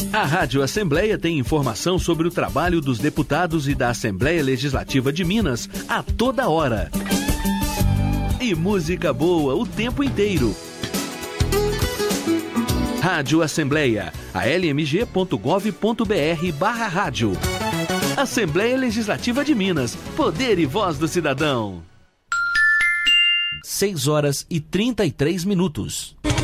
A Rádio Assembleia tem informação sobre o trabalho dos deputados e da Assembleia Legislativa de Minas a toda hora. E música boa o tempo inteiro. Rádio Assembleia, almg.gov.br/rádio. Assembleia Legislativa de Minas, poder e voz do cidadão. 6 horas e 33 minutos.